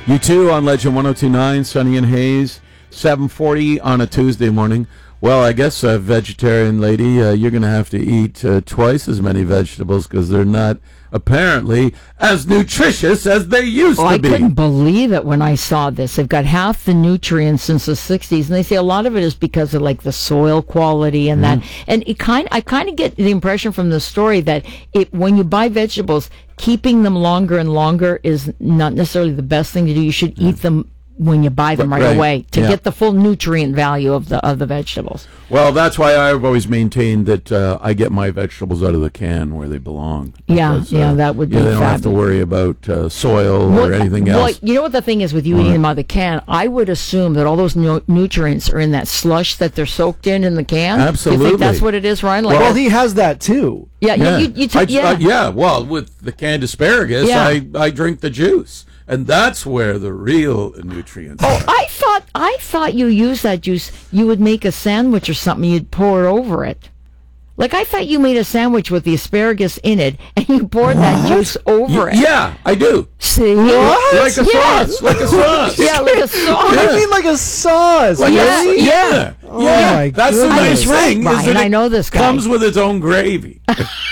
You too on Legend 102.9, Sunny and Haze, 7:40 on a Tuesday morning. Well, I guess, vegetarian lady, you're going to have to eat twice as many vegetables because they're not apparently as nutritious as they used to be. I couldn't believe it when I saw this. They've got half the nutrients since the 60s, and they say a lot of it is because of like the soil quality and that. And I kind of get the impression from the story that when you buy vegetables, keeping them longer and longer is not necessarily the best thing to do. You should eat them when you buy them right away to get the full nutrient value of the vegetables. Well, that's why I've always maintained that I get my vegetables out of the can where they belong. Because, that would be they don't have to worry about soil or anything else. Well, you know what the thing is with you eating them out of the can? I would assume that all those nutrients are in that slush that they're soaked in the can. Absolutely. You think that's what it is, Ryan? Like, well, he has that too. Yeah. Well, with the canned asparagus, I drink the juice. And that's where the real nutrients are. I thought you used that juice, you would make a sandwich or something, you'd pour it over it. Like, I thought you made a sandwich with the asparagus in it, and you poured that juice over it. Yeah, I do. See? What? Like a sauce. Like a sauce. Yeah, like a sauce. What do you mean like a sauce? Like yeah. Oh, my That's goodness. the nice thing. Ryan, is that I know this guy. Comes with its own gravy.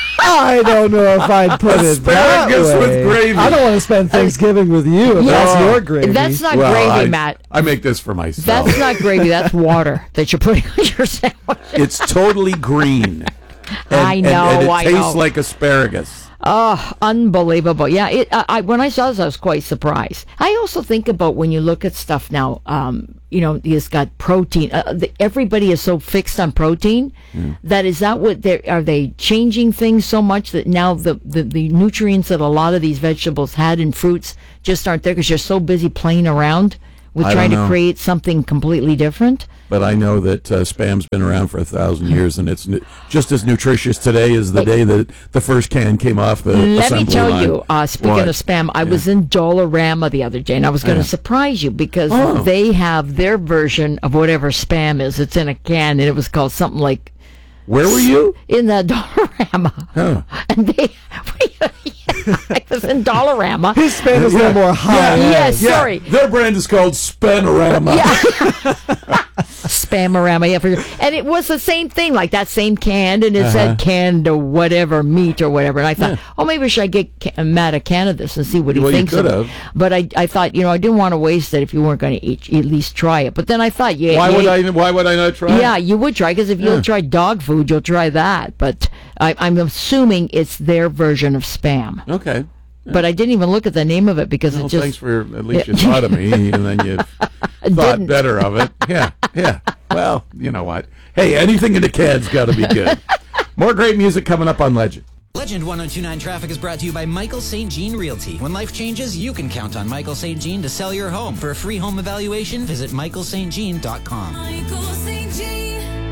I don't know if I'd put it that Asparagus way. with gravy. I don't want to spend Thanksgiving with you if that's your gravy. That's not gravy, Matt. I make this for myself. That's not gravy. That's water that you're putting on your sandwich. It's totally green. I know. And it tastes know. like asparagus. Oh, unbelievable. Yeah, when I saw this, I was quite surprised. I also think about when you look at stuff now, it's got protein. Everybody is so fixed on protein that what are they changing things so much that now the nutrients that a lot of these vegetables had in fruits just aren't there because you're so busy playing around with trying to create something completely different? But I know that Spam's been around for 1,000 years, and it's just as nutritious today as the day that the first can came off the assembly line. Let me tell you, speaking of Spam, I was in Dollarama the other day, and I was going to surprise you because they have their version of whatever Spam is. It's in a can, and it was called something like... Where were you? In the Dollarama. Huh. And I was in Dollarama. His Spam is a little more high. Yes, sorry. Their brand is called Spanorama. Yeah. Spamorama, and it was the same thing, like that same can, and it said canned or whatever, meat or whatever, and I thought, maybe I should get Matt a can of this and see what he thinks of it. But I thought, I didn't want to waste it if you weren't going to at least try it. But then I thought, why would I not try it? Yeah, you would try, because if you'll try dog food, you'll try that. But I'm assuming it's their version of Spam. Okay. But I didn't even look at the name of it because it just... Thanks for, at least you thought of me, and then you thought better of it. Yeah. Well, you know what? Hey, anything in the can's got to be good. More great music coming up on Legend. Legend 102.9 Traffic is brought to you by Michael St. Jean Realty. When life changes, you can count on Michael St. Jean to sell your home. For a free home evaluation, visit michaelstjean.com. Michael St. Jean.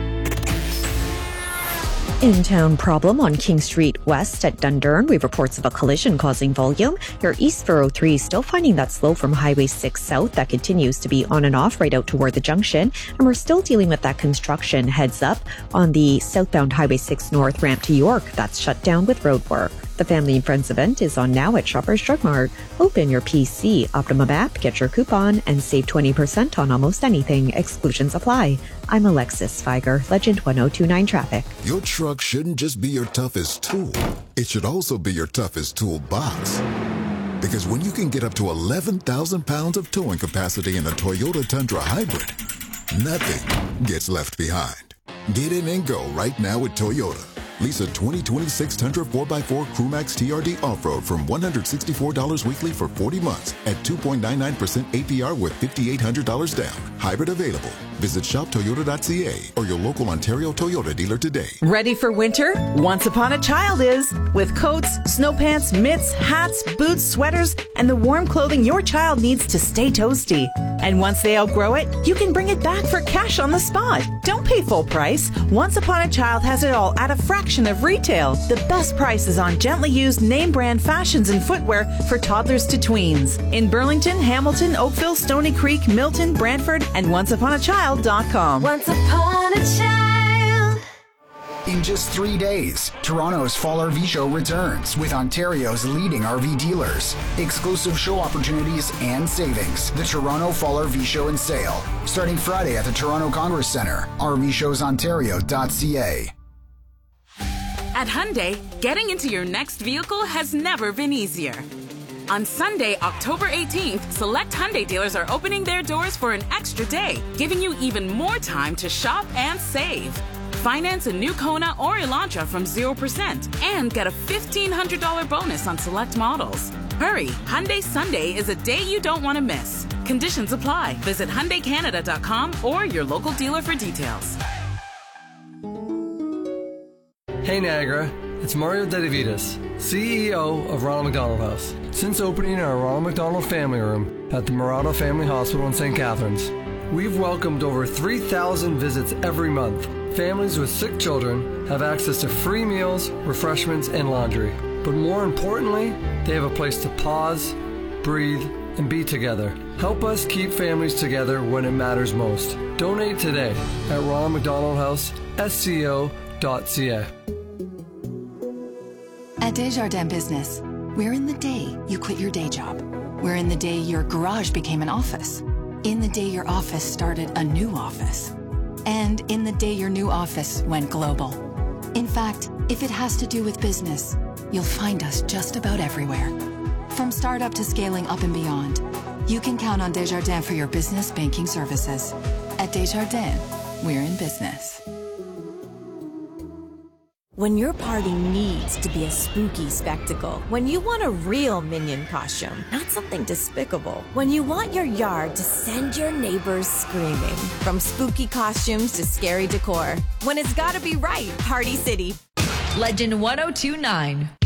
In-town problem on King Street West at Dundurn. We have reports of a collision causing volume. Your East 403 still finding that slow from Highway 6 South. That continues to be on and off right out toward the junction. And we're still dealing with that construction. Heads up on the southbound Highway 6 North ramp to York. That's shut down with road work. The Family and Friends event is on now at Shoppers Drug Mart. Open your PC, Optimum app, get your coupon, and save 20% on almost anything. Exclusions apply. I'm Alexis Feiger, Legend 102.9 Traffic. Your truck shouldn't just be your toughest tool. It should also be your toughest toolbox. Because when you can get up to 11,000 pounds of towing capacity in a Toyota Tundra Hybrid, nothing gets left behind. Get in and go right now with Toyota. Lease a 2026 Tundra 4x4 Crewmax TRD Off-Road from $164 weekly for 40 months at 2.99% APR with $5,800 down. Hybrid available. Visit shoptoyota.ca or your local Ontario Toyota dealer today. Ready for winter? Once Upon a Child is. With coats, snow pants, mitts, hats, boots, sweaters, and the warm clothing your child needs to stay toasty. And once they outgrow it, you can bring it back for cash on the spot. Don't pay full price. Once Upon a Child has it all at a fraction of retail. The best prices on gently used name brand fashions and footwear for toddlers to tweens. In Burlington, Hamilton, Oakville, Stony Creek, Milton, Brantford, and OnceUponAChild.com. Once upon a child. In just 3 days, Toronto's Fall RV Show returns with Ontario's leading RV dealers. Exclusive show opportunities and savings. The Toronto Fall RV Show and Sale. Starting Friday at the Toronto Congress Centre. RVShowsOntario.ca. At Hyundai, getting into your next vehicle has never been easier. On Sunday, October 18th, select Hyundai dealers are opening their doors for an extra day, giving you even more time to shop and save. Finance a new Kona or Elantra from 0% and get a $1,500 bonus on select models. Hurry, Hyundai Sunday is a day you don't want to miss. Conditions apply. Visit HyundaiCanada.com or your local dealer for details. Hey Niagara, it's Mario Dedivitas, CEO of Ronald McDonald House. Since opening our Ronald McDonald Family Room at the Murata Family Hospital in St. Catharines, we've welcomed over 3,000 visits every month. Families with sick children have access to free meals, refreshments, and laundry. But more importantly, they have a place to pause, breathe, and be together. Help us keep families together when it matters most. Donate today at Ronald McDonald House, SCO.ca. At Desjardins Business, we're in the day you quit your day job. We're in the day your garage became an office. In the day your office started a new office. And in the day your new office went global. In fact, if it has to do with business, you'll find us just about everywhere. From startup to scaling up and beyond, you can count on Desjardins for your business banking services. At Desjardins, we're in business. When your party needs to be a spooky spectacle, when you want a real Minion costume, not something despicable, when you want your yard to send your neighbors screaming, from spooky costumes to scary decor, when it's gotta be right, Party City. Legend 1029.